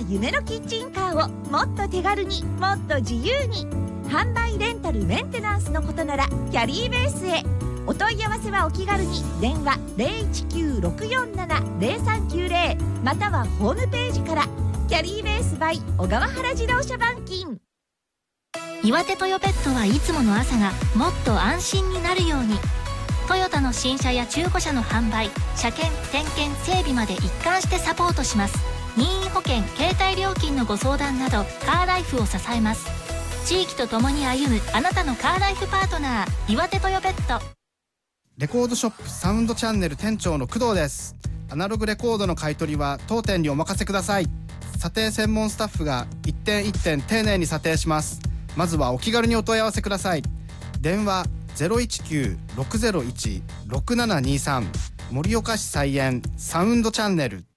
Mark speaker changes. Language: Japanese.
Speaker 1: 夢のキッチンカーをもっと手軽にもっと自由に。販売レンタルメンテナンスのことならキャリーベースへ。お問い合わせはお気軽に電話 019-647-0390 またはホームページから。キャリーベース by 小川原自動車板金。
Speaker 2: 岩手トヨペットはいつもの朝がもっと安心になるように、トヨタの新車や中古車の販売、車検点検整備まで一貫してサポートします。任意保険、携帯料金のご相談などカーライフを支えます。地域とともに歩むあなたのカーライフパートナー、岩手トヨペット。
Speaker 3: レコードショップサウンドチャンネル店長の工藤です。アナログレコードの買い取りは当店にお任せください。査定専門スタッフが一点一点丁寧に査定します。まずはお気軽にお問い合わせください。電話 019-601-6723 盛岡市菜園サウンドチャンネル。